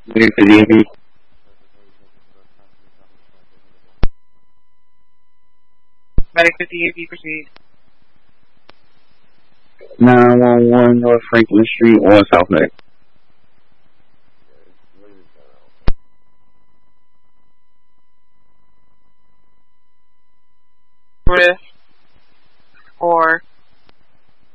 Ready for DMV. Medic 50 proceed. 911 North Franklin Street on South Neck. Riff or